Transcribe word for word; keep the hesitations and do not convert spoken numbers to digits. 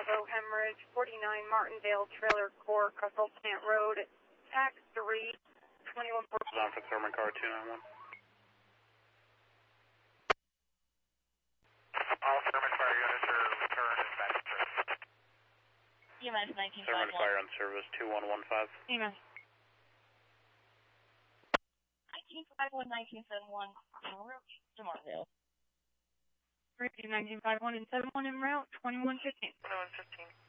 Bravo Hemorrhage, forty-nine Martindale Trailer Court, Castle Plant Road, tax three, twenty-one four. On for Thurman car two nine one. All Thurman Fire units are returned and back to service. E M S nineteen Thurman fifty-one. Fire on service two one one five. E M S. nineteen fifty-one, nineteen seventy-one, en route to Martindale. nineteen fifty-one and seventy-one en route, twenty-one fifteen. twenty-one fifteen.